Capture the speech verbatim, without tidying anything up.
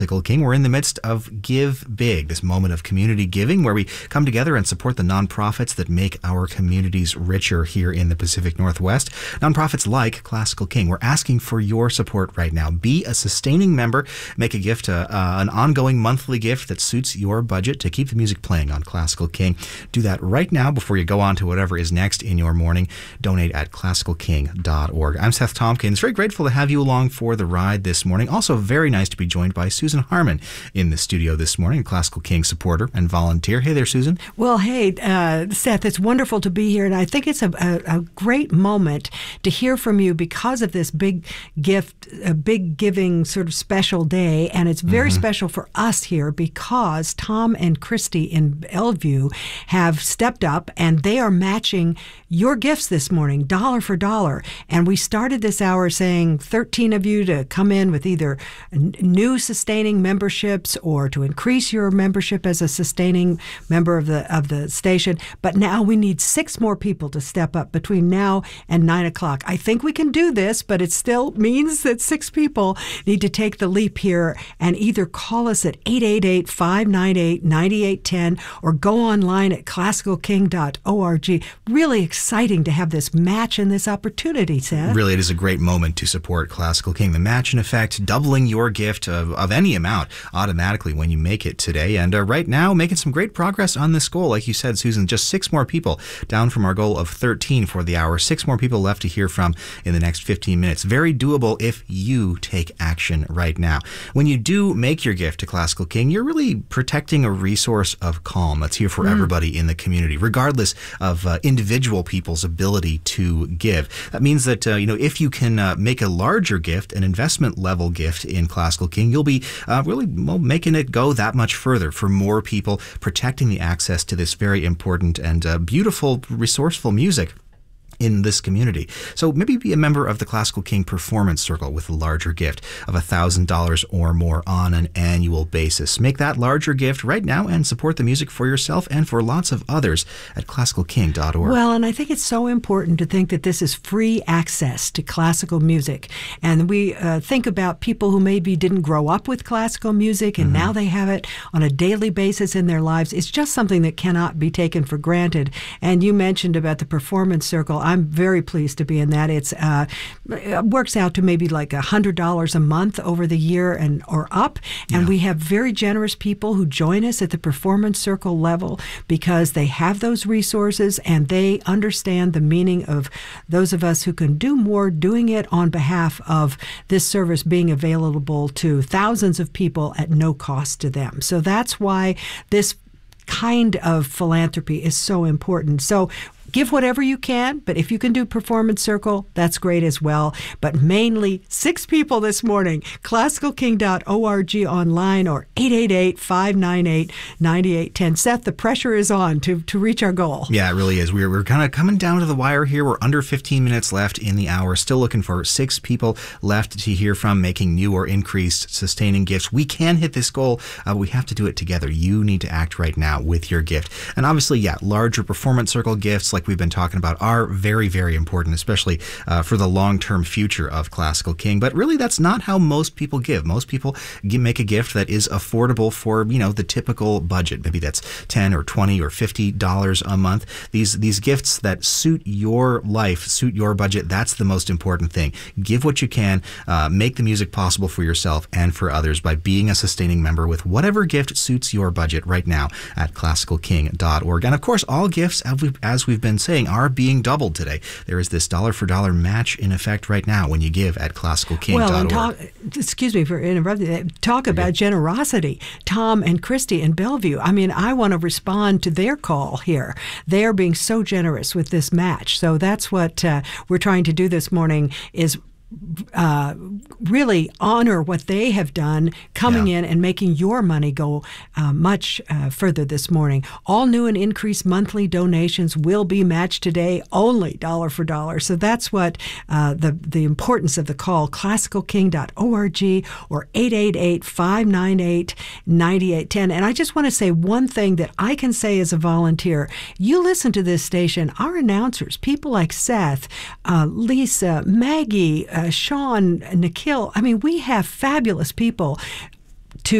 Classical King. We're in the midst of Give Big, this moment of community giving where we come together and support the nonprofits that make our communities richer here in the Pacific Northwest. Nonprofits like Classical King. We're asking for your support right now. Be a sustaining member. Make a gift, uh, uh, an ongoing monthly gift that suits your budget to keep the music playing on Classical King. Do that right now before you go on to whatever is next in your morning. Donate at classical king dot org. I'm Seth Tompkins. Very grateful to have you along for the ride this morning. Also very nice to be joined by Susan Harmon in the studio this morning, a Classical King supporter and volunteer. Hey there, Susan. Well, hey, uh, Seth, it's wonderful to be here, and I think it's a, a, a great moment to hear from you because of this big gift, a big giving sort of special day, and it's very mm-hmm. special for us here because Tom and Christy in Bellevue have stepped up, and they are matching your gifts this morning, dollar for dollar. And we started this hour saying thirteen of you to come in with either new sustaining memberships or to increase your membership as a sustaining member of the of the station. But now we need six more people to step up between now and nine o'clock. I think we can do this, but it still means that six people need to take the leap here and either call us at eight eight eight, five nine eight, nine eight one zero or go online at classical king dot org. Really exciting to have this match and this opportunity, Seth. Really, it is a great moment to support Classical King. The match, in effect, doubling your gift of, of any amount automatically when you make it today. And uh, right now, making some great progress on this goal. Like you said, Susan, just six more people down from our goal of thirteen for the hour. Six more people left to hear from in the next fifteen minutes. Very doable if you take action right now. When you do make your gift to Classical King, you're really protecting a resource of calm that's here for mm. everybody in the community, regardless of uh, individual people's ability to give. That means that, uh, you know, if you can uh, make a larger gift, an investment level gift in Classical King, you'll be uh, really well, making it go that much further for more people, protecting the access to this very important and uh, beautiful, resourceful music in this community. So maybe be a member of the Classical King Performance Circle with a larger gift of one thousand dollars or more on an annual basis. Make that larger gift right now and support the music for yourself and for lots of others at classical king dot org. Well, and I think it's so important to think that this is free access to classical music. And we uh, think about people who maybe didn't grow up with classical music and mm-hmm. now they have it on a daily basis in their lives. It's just something that cannot be taken for granted. And you mentioned about the Performance Circle. I'm very pleased to be in that. It's uh, it works out to maybe like one hundred dollars a month over the year and or up. And yeah. we have very generous people who join us at the Performance Circle level because they have those resources and they understand the meaning of those of us who can do more, doing it on behalf of this service being available to thousands of people at no cost to them. So that's why this kind of philanthropy is so important. So give whatever you can, but if you can do Performance Circle, that's great as well. But mainly six people this morning, classical king dot org online or eight eight eight, five nine eight, nine eight one zero. Seth, the pressure is on to, to reach our goal. Yeah, it really is. We're, we're kind of coming down to the wire here. We're under fifteen minutes left in the hour. Still looking for six people left to hear from making new or increased sustaining gifts. We can hit this goal. Uh, we have to do it together. You need to act right now with your gift. And obviously, yeah, larger Performance Circle gifts like we've been talking about are very, very important, especially uh, for the long-term future of Classical King. But really, that's not how most people give. Most people give, make a gift that is affordable for, you know, the typical budget. Maybe that's ten or twenty or fifty dollars a month. These these gifts that suit your life, suit your budget, that's the most important thing. Give what you can. Uh, make the music possible for yourself and for others by being a sustaining member with whatever gift suits your budget right now at classical king dot org. And of course, all gifts, as we've, as we've been saying, are being doubled today. There is this dollar for dollar match in effect right now when you give at classical king dot org. Well, and talk, excuse me for interrupting. Talk about okay. generosity. Tom and Christy in Bellevue. I mean, I want to respond to their call here. They are being so generous with this match. So that's what uh, we're trying to do this morning is Uh, really honor what they have done coming yeah. in and making your money go uh, much uh, further this morning. All new and increased monthly donations will be matched today, only dollar for dollar. So that's what uh, the, the importance of the call, classical king dot org or eight eight eight, five nine eight, nine eight one zero. And I just want to say one thing that I can say as a volunteer. You listen to this station, our announcers, people like Seth, uh, Lisa, Maggie, uh, Uh, Sean, Nikhil. I mean, we have fabulous people